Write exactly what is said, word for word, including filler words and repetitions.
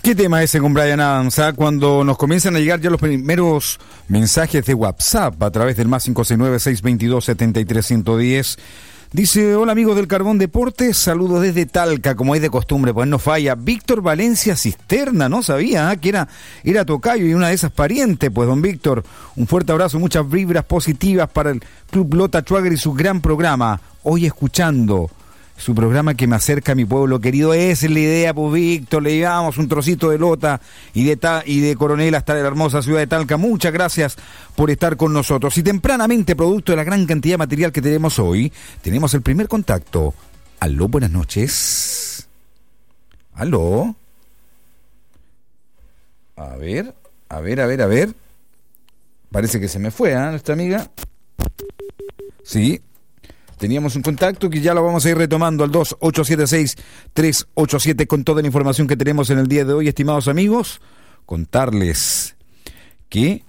¿Qué tema ese con Bryan Adams? ¿Ah? Cuando nos comienzan a llegar ya los primeros mensajes de WhatsApp a través del más cinco seis nueve, seis dos dos, siete tres uno cero. Dice, hola amigos del Carbón Deportes, saludos desde Talca, como es de costumbre, pues no falla. Víctor Valencia Cisterna, no sabía ¿eh? que era, era tocayo y una de esas parientes, pues don Víctor, un fuerte abrazo, muchas vibras positivas para el Club Lota Schwager y su gran programa. Hoy escuchando su programa que me acerca a mi pueblo querido, esa es la idea, pues Víctor, le llevamos un trocito de Lota y de, ta, y de Coronel hasta la hermosa ciudad de Talca. Muchas gracias por estar con nosotros. Y tempranamente, producto de la gran cantidad de material que tenemos hoy, tenemos el primer contacto. Aló, buenas noches. Aló. A ver, a ver, a ver, a ver. Parece que se me fue, ¿eh, nuestra amiga? Sí. Teníamos un contacto que ya lo vamos a ir retomando al dos ocho siete seis, tres ocho siete con toda la información que tenemos en el día de hoy, estimados amigos. Contarles que